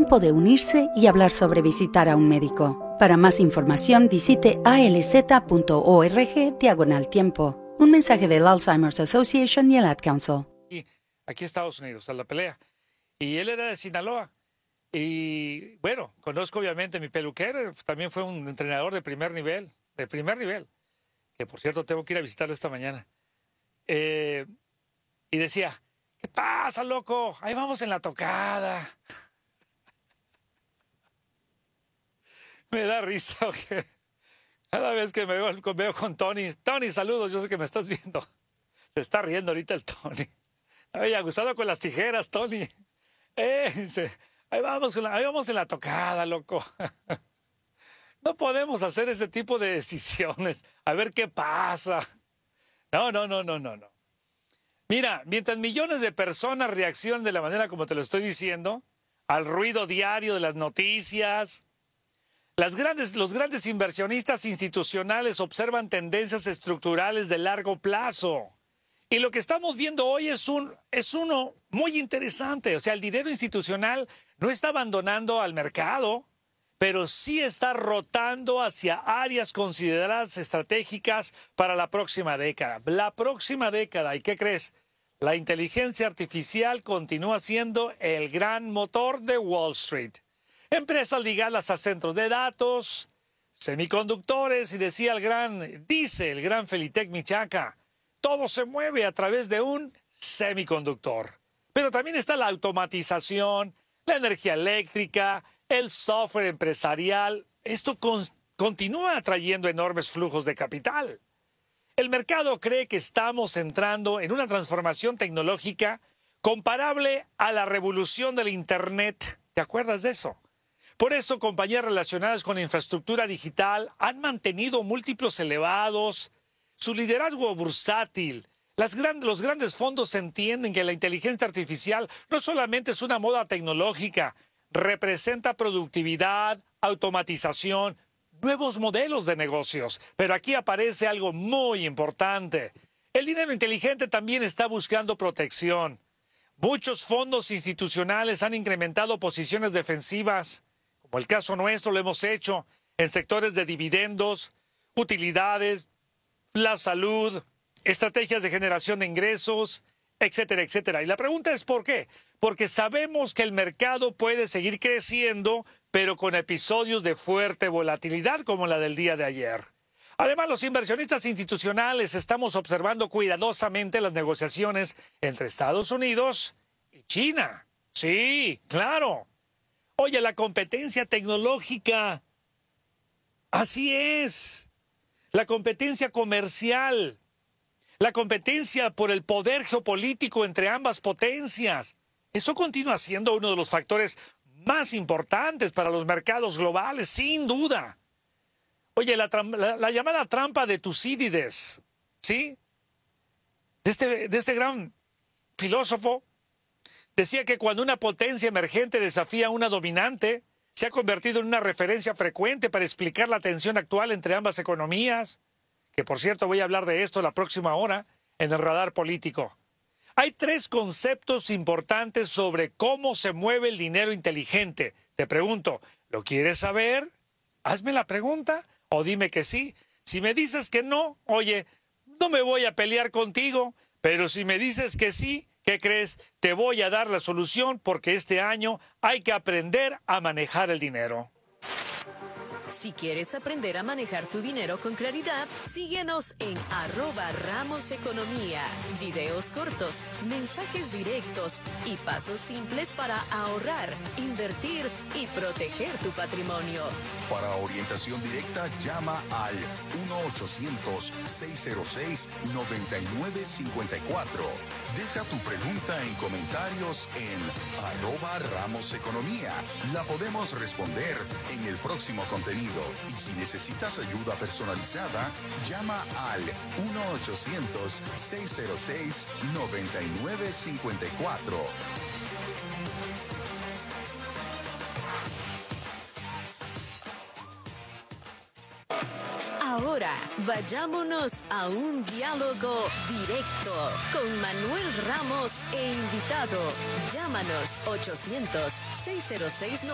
tiempo de unirse y hablar sobre visitar a un médico. Para más información, visite alz.org/tiempo. Un mensaje del Alzheimer's Association y el Ad Council. Aquí en Estados Unidos, a la pelea. Y él era de Sinaloa. Y bueno, conozco obviamente a mi peluquero, también fue un entrenador de primer nivel, que por cierto tengo que ir a visitarlo esta mañana. Y decía, ¿qué pasa, loco? Ahí vamos en la tocada. Me da risa, que cada vez que me veo con Tony. Tony, saludos, yo sé que me estás viendo. Se está riendo ahorita el Tony. Ay, aguzado con las tijeras, Tony. Dice, ahí vamos en la tocada, loco. No podemos hacer ese tipo de decisiones. A ver qué pasa. No. Mira, mientras millones de personas reaccionan de la manera como te lo estoy diciendo, al ruido diario de las noticias, los grandes inversionistas institucionales observan tendencias estructurales de largo plazo. Y lo que estamos viendo hoy es uno muy interesante. O sea, el dinero institucional no está abandonando al mercado, pero sí está rotando hacia áreas consideradas estratégicas para la próxima década. La próxima década, ¿y qué crees? La inteligencia artificial continúa siendo el gran motor de Wall Street. Empresas ligadas a centros de datos, semiconductores, y dice el gran Felitec Michaca, todo se mueve a través de un semiconductor. Pero también está la automatización, la energía eléctrica, el software empresarial. Esto continúa atrayendo enormes flujos de capital. El mercado cree que estamos entrando en una transformación tecnológica comparable a la revolución del Internet. ¿Te acuerdas de eso? Por eso, compañías relacionadas con infraestructura digital han mantenido múltiplos elevados. Su liderazgo bursátil. Los grandes fondos entienden que la inteligencia artificial no solamente es una moda tecnológica, representa productividad, automatización, nuevos modelos de negocios. Pero aquí aparece algo muy importante. El dinero inteligente también está buscando protección. Muchos fondos institucionales han incrementado posiciones defensivas, como el caso nuestro lo hemos hecho, en sectores de dividendos, utilidades, la salud, estrategias de generación de ingresos, etcétera, etcétera. Y la pregunta es ¿por qué? Porque sabemos que el mercado puede seguir creciendo, pero con episodios de fuerte volatilidad como la del día de ayer. Además, los inversionistas institucionales estamos observando cuidadosamente las negociaciones entre Estados Unidos y China. Sí, claro. Oye, la competencia tecnológica. Así es. La competencia comercial, la competencia por el poder geopolítico entre ambas potencias. Eso continúa siendo uno de los factores más importantes para los mercados globales, sin duda. Oye, la llamada trampa de Tucídides, ¿sí? De este gran filósofo, decía que cuando una potencia emergente desafía a una dominante, se ha convertido en una referencia frecuente para explicar la tensión actual entre ambas economías, que por cierto voy a hablar de esto la próxima hora en el radar político. Hay 3 conceptos importantes sobre cómo se mueve el dinero inteligente. Te pregunto, ¿lo quieres saber? Hazme la pregunta o dime que sí. Si me dices que no, oye, no me voy a pelear contigo, pero si me dices que sí, ¿qué crees? Te voy a dar la solución porque este año hay que aprender a manejar el dinero. Si quieres aprender a manejar tu dinero con claridad, síguenos en @RamosEconomía. Videos cortos, mensajes directos y pasos simples para ahorrar, invertir y proteger tu patrimonio. Para orientación directa, llama al 1-800-606-9954. Deja tu pregunta en comentarios en @RamosEconomía. La podemos responder en el próximo contenido. Y si necesitas ayuda personalizada, llama al 1-800-606-9954. Ahora, vayámonos a un diálogo directo con Manuel Ramos e invitado. Llámanos 800-606-9954.